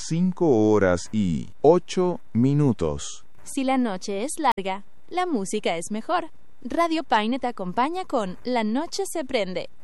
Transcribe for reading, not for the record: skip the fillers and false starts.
5:08. Si la noche es larga, la música es mejor. Radio Paine te acompaña con La Noche se prende.